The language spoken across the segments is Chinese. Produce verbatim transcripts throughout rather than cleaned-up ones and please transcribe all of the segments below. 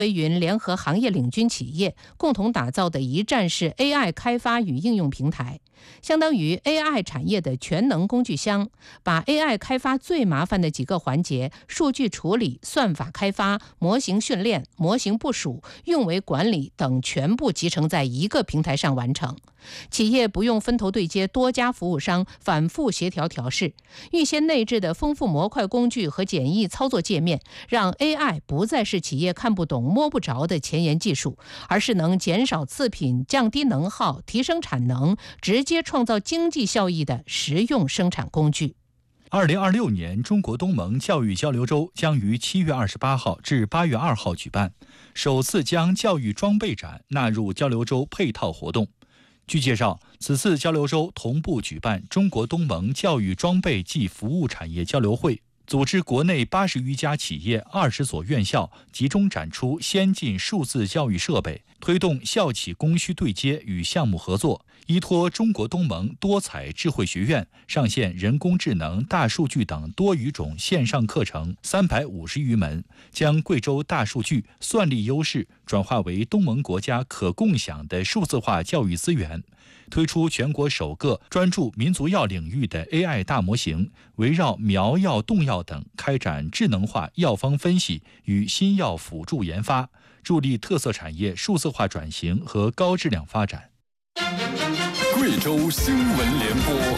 微云联合行业领军企业共同打造的一站式 A I 开发与应用平台，相当于 A I 产业的全能工具箱，把 A I 开发最麻烦的几个环节——数据处理、算法开发、模型训练、模型部署、运维管理等全部集成在一个平台上完成。企业不用分头对接多家服务商，反复协调调试，预先内置的丰富模块工具和简易操作界面，让 A I 不再是企业看不懂摸不着的前沿技术，而是能减少次品、降低能耗、提升产能，直接创造经济效益的实用生产工具。 二零二六年中国东盟教育交流周将于七月二十八号至八月二号举办，首次将教育装备展纳入交流周配套活动。据介绍，此次交流周同步举办中国东盟教育装备及服务产业交流会，组织国内八十余家企业、二十所院校集中展出先进数字教育设备，推动校企供需对接与项目合作。依托中国东盟多彩智慧学院，上线人工智能、大数据等多语种线上课程三百五十余门，将贵州大数据算力优势转化为东盟国家可共享的数字化教育资源。推出全国首个专注民族药领域的 A I 大模型，围绕苗药、动药等开展智能化药方分析与新药辅助研发，助力特色产业数字化转型和高质量发展。 贵州新闻联播。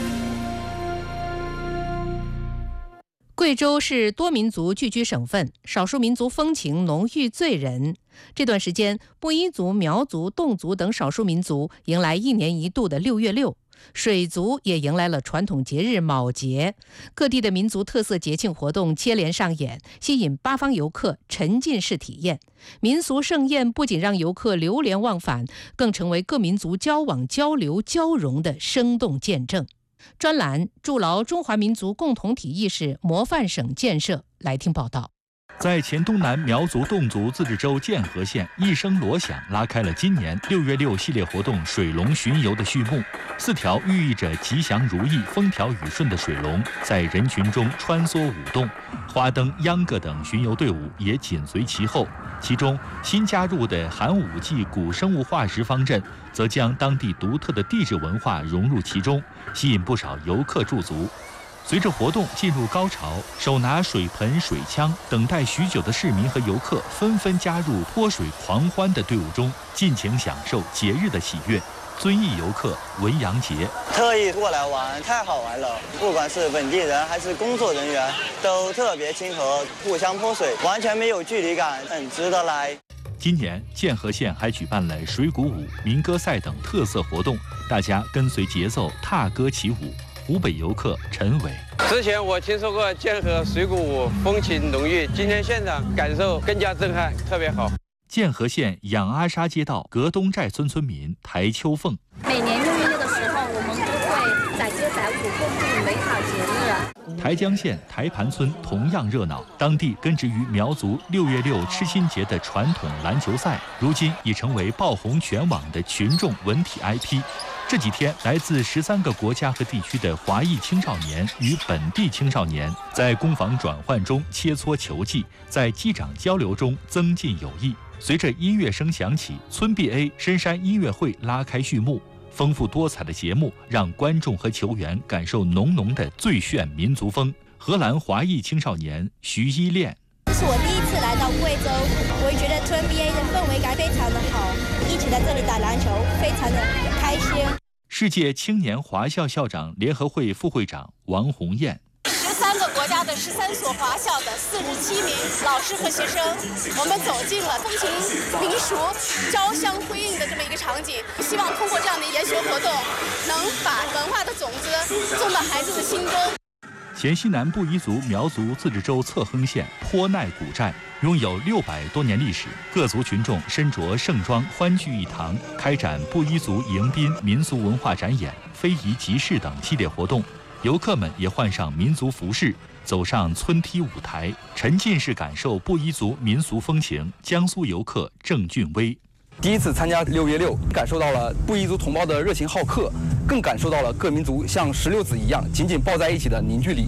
贵州是多民族聚居省份，少数民族风情浓郁醉人。这段时间，布依族、苗族、侗族等少数民族迎来一年一度的六月六，水族也迎来了传统节日卯节。各地的民族特色节庆活动接连上演，吸引八方游客沉浸式体验。民俗盛宴不仅让游客流连忘返，更成为各民族交往、交流、交融的生动见证。专栏筑牢中华民族共同体意识模范省建设，来听报道。 在黔东南苗族侗族自治州建和县，一声锣响拉开了今年六月六系列活动水龙巡游的序幕。四条寓意着吉祥如意、风调雨顺的水龙在人群中穿梭舞动，花灯、秧歌等巡游队伍也紧随其后。其中新加入的寒武纪古生物化石方阵，则将当地独特的地质文化融入其中，吸引不少游客驻足。随着活动进入高潮，手拿水盆、水枪，等待许久的市民和游客纷纷加入泼水狂欢的队伍中，尽情享受节日的喜悦。遵义游客文阳杰特意过来玩，太好玩了！不管是本地人还是工作人员，都特别亲和，互相泼水，完全没有距离感，很值得来。 今年建和县还举办了水鼓舞、民歌赛等特色活动，大家跟随节奏踏歌起舞。湖北游客陈伟： 之前我听说过建和水鼓舞风情浓郁，今天现场感受更加震撼，特别好。 建和县仰阿沙街道格东寨村村民台秋凤： 每年六月六的时候，我们都会载歌载舞，共度美好节日。 台江县台盘村同样热闹，当地根植于苗族六月六吃心节的传统篮球赛，如今已成为爆红全网的群众文体 I P。这几天，来自十三个国家和地区的华裔青少年与本地青少年在攻防转换中切磋球技，在击掌交流中增进友谊。随着音乐声响起，村 B A 深山音乐会拉开序幕。丰富多彩的节目让观众和球员感受浓浓的最炫民族风。荷兰华裔青少年徐依恋： 这是我第一次来到贵州，我也觉得村 B A 的氛围感非常的好，一起在这里打篮球，非常的开心。 世界青年华校校长联合会副会长王红艳： 十三个国家的十三所华校的四十七名老师和学生，我们走进了风情民俗、交相辉映的这么一个场景。希望通过这样的研学活动，能把文化的种子种到孩子的心中。 黔西南布依族苗族自治州侧亨县坡奈古寨拥有六百多年历史，各族群众身着盛装，欢聚一堂，开展布依族迎宾民俗文化展演、非遗集市等系列活动。游客们也换上民族服饰，走上村梯舞台，沉浸式感受布依族民俗风情。江苏游客郑俊威： 第一次参加六月六，感受到了布依族同胞的热情好客，更感受到了各民族像石榴籽一样紧紧抱在一起的凝聚力。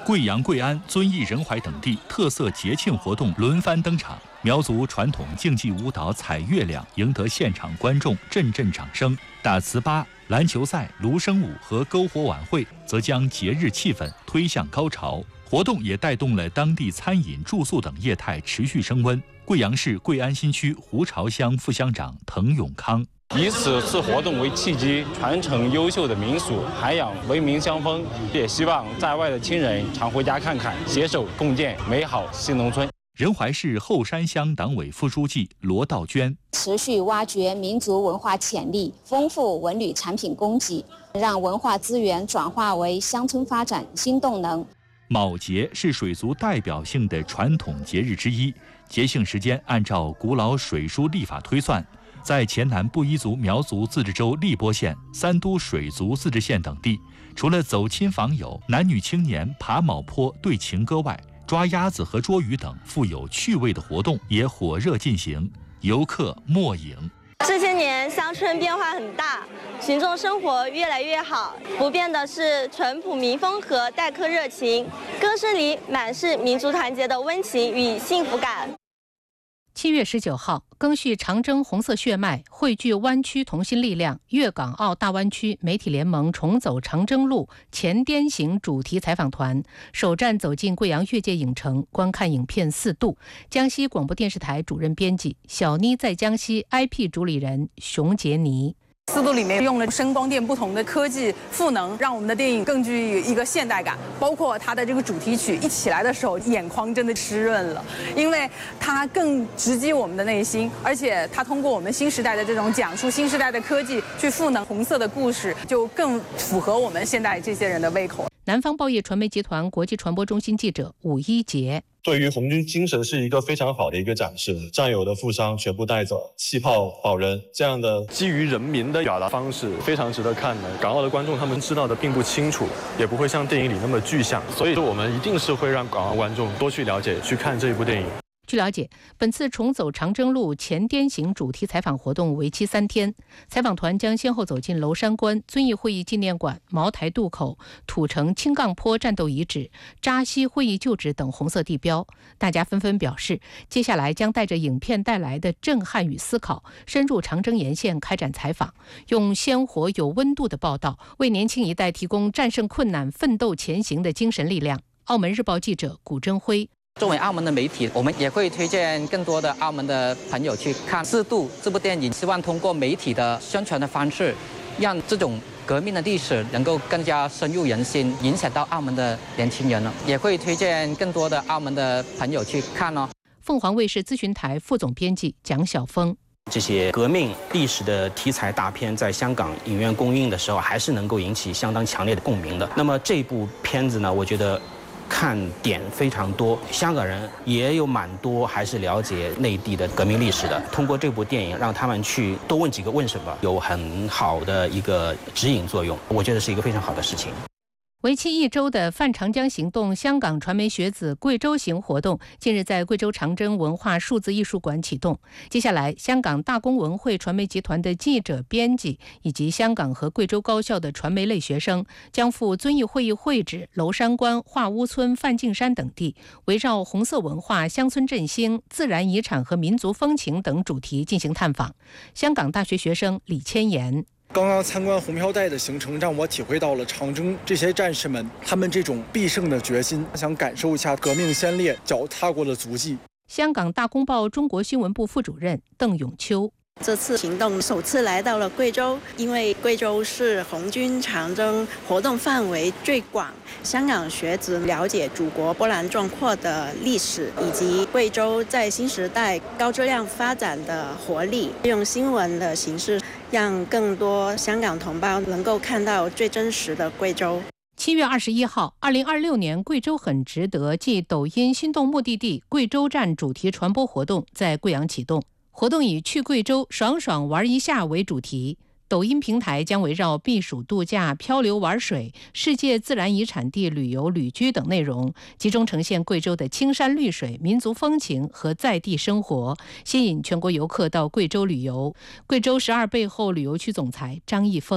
贵阳、贵安、遵义、仁怀等地特色节庆活动轮番登场，苗族传统竞技舞蹈采月亮赢得现场观众阵阵掌声，大糍粑、篮球赛、芦笙舞和篝火晚会则将节日气氛推向高潮。活动也带动了当地餐饮、住宿等业态持续升温。贵阳市贵安新区胡巢乡副乡长滕永康。 以此次活动为契机，传承优秀的民俗，涵养文明乡风，也希望在外的亲人常回家看看，携手共建美好新农村。 仁怀市后山乡党委副书记罗道娟： 持续挖掘民族文化潜力，丰富文旅产品供给，让文化资源转化为乡村发展新动能。 卯节是水族代表性的传统节日之一，节庆时间按照古老水书历法推算，在黔南布依族苗族自治州荔波县、三都水族自治县等地，除了走亲访友、男女青年爬卯坡对情歌外，抓鸭子和捉鱼等富有趣味的活动也火热进行，游客莫影。 这些年乡村变化很大，群众生活越来越好，不变的是淳朴民风和待客热情，歌声里满是民族团结的温情与幸福感。 七月十九号，赓续长征红色血脉，汇聚湾区同心力量，粤港澳大湾区媒体联盟重走长征路前滇行主题采访团首站走进贵阳越界影城，观看影片《四渡》。江西广播电视台主任编辑小妮在江西 I P 主理人熊杰尼。 四渡里面用了声光电不同的科技赋能，让我们的电影更具一个现代感。包括它的这个主题曲一起来的时候，眼眶真的湿润了，因为它更直击我们的内心，而且它通过我们新时代的这种讲述新时代的科技去赋能红色的故事，就更符合我们现在这些人的胃口。 南方报业传媒集团国际传播中心记者武一杰： 对于红军精神是一个非常好的一个展示，战友的负伤全部带走，气泡保人，这样的基于人民的表达方式非常值得看的。港澳的观众他们知道的并不清楚，也不会像电影里那么具象，所以我们一定是会让港澳观众多去了解、去看这一部电影。 据了解，本次重走长征路前滇行主题采访活动为期三天，采访团将先后走进娄山关、遵义会议纪念馆、茅台渡口、土城青杠坡战斗遗址、扎西会议旧址等红色地标。大家纷纷表示，接下来将带着影片带来的震撼与思考，深入长征沿线开展采访，用鲜活有温度的报道，为年轻一代提供战胜困难、奋斗前行的精神力量。澳门日报记者古珍辉。 作为澳门的媒体，我们也会推荐更多的澳门的朋友去看《四渡》这部电影，希望通过媒体的宣传的方式，让这种革命的历史能够更加深入人心，影响到澳门的年轻人了。也会推荐更多的澳门的朋友去看哦。 凤凰卫视咨询台副总编辑蒋晓峰： 这些革命历史的题材大片在香港影院公映的时候，还是能够引起相当强烈的共鸣的。那么这部片子呢，我觉得看点非常多，香港人也有蛮多还是了解内地的革命历史的。通过这部电影，让他们去多问几个问什么，有很好的一个指引作用，我觉得是一个非常好的事情。 为期一周的泛长江行动香港传媒学子贵州行活动近日在贵州长征文化数字艺术馆启动。接下来，香港大公文汇传媒集团的记者、编辑以及香港和贵州高校的传媒类学生将赴遵义会议会址、娄山关、画屋村、范敬山等地，围绕红色文化、乡村振兴、自然遗产和民族风情等主题进行探访。香港大学学生李千言： 刚刚参观红飘带的行程，让我体会到了长征这些战士们他们这种必胜的决心，想感受一下革命先烈脚踏过的足迹。 香港大公报中国新闻部副主任邓永秋： 这次行动首次来到了贵州，因为贵州是红军长征活动范围最广，香港学子了解祖国波澜壮阔的历史，以及贵州在新时代高质量发展的活力，用新闻的形式让更多香港同胞能够看到最真实的贵州。 七月二十一号，二零二六年贵州很值得暨抖音心动目的地贵州站主题传播活动在贵阳启动。活动以去贵州爽爽玩一下为主题，抖音平台将围绕避暑度假、漂流玩水、世界自然遗产地旅游旅居等内容，集中呈现贵州的青山绿水、民族风情和在地生活，吸引全国游客到贵州旅游。贵州十二背后旅游区总裁张毅峰：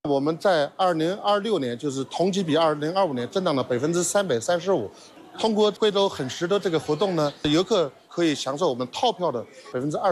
我们在二零二六年就是同期比二零二五年增长了百分之三百三十五。通过贵州很实的这个活动呢，游客可以享受我们套票的百分之二。